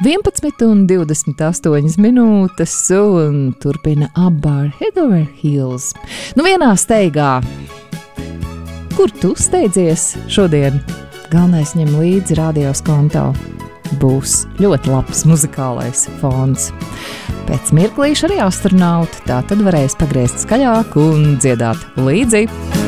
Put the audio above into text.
11,28 minūtes un turpina Abba Head Over Heels. Nu vienā steigā. Kur tu steidzies šodien? Galvenais ņem līdzi radios konto. Būs ļoti labs muzikālais fons. Pēc mirklīša arī astronauti, tā tad varēs pagriezt skaļāk un dziedāt līdzi.